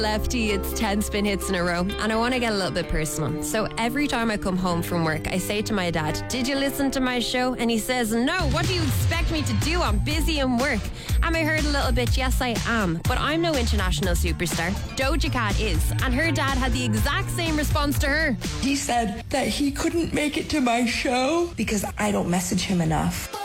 Lefty, it's 10 spin hits in a row, and I want to get a little bit personal. So every time I come home from work, I say to my dad, "Did you listen to my show?" And he says, "No, what do you expect me to do? I'm busy in work." Am I heard a little bit? Yes, I am. But I'm no international superstar. Doja Cat is, and her dad had the exact same response to her. He said that he couldn't make it to my show because I don't message him enough.